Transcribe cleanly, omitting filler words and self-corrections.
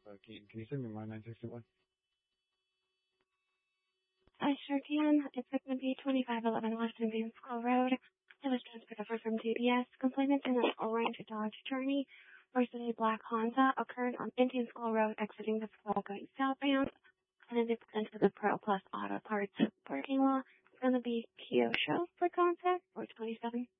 Can you send me my 961? I sure can. It's going to be 2511 West Indian School Road. It was transferred over from DBS. Complainant in an orange Dodge Journey versus a black Honda occurred on Indian School Road exiting the school going southbound. And then it's into the Pro Plus Auto Parts parking lot. It's going to be Kyosho for contact 427.